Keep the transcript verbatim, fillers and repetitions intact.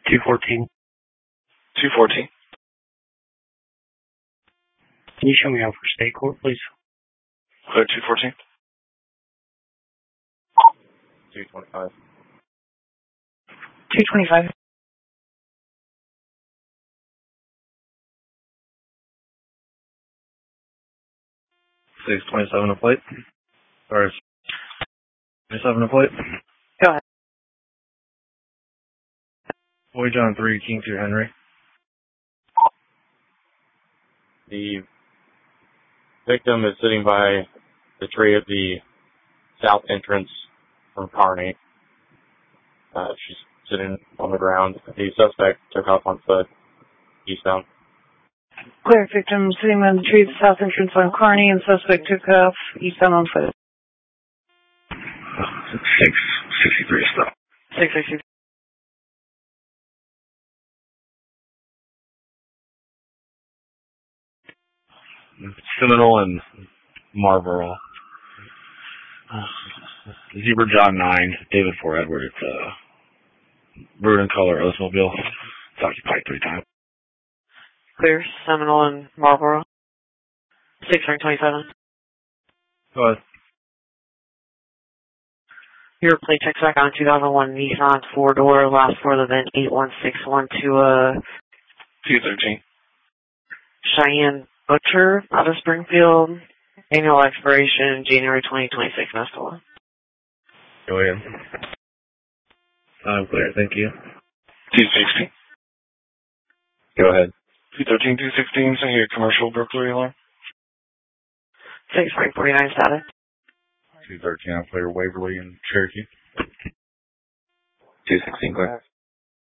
two fourteen. two fourteen. Can you show me out for state court, please? Clear two fourteen. two twenty-five. two twenty-five. six twenty-seven a plate. Or twenty-seven a plate. Go ahead. Boy John three, King two Henry. The victim is sitting by the tree at the south entrance from Kearney. Uh, she's sitting on the ground. The suspect took off on foot eastbound. Clear, victim sitting on the tree at the south entrance on Kearney, and suspect took off eastbound on foot. six sixty-three stop. six sixty-three. Seminole and Marlboro. Uh, Zebra John nine, David four Edward. It's a maroon and color Oldsmobile. It's occupied three times. Clear, Seminole and Marlboro. six twenty-seven. Go ahead. Your plate checks back on two thousand one Nissan four-door, last four of the V I N eight one six one to uh, two thirteen. Cheyenne Butcher out of Springfield. Annual expiration January twenty twenty-six. Mescal. Go ahead. I'm clear, thank you. two sixty. Go ahead. two thirteen, two sixteen, so here, commercial burglary alarm. six forty-nine status. two thirteen, I'm clear, Waverly and Cherokee. two sixteen clear.